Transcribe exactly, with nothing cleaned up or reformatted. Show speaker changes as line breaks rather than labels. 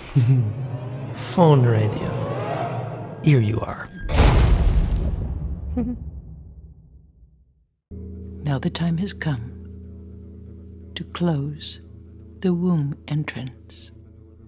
Phone radio. Here you are.
Now the time has come to close the womb entrance.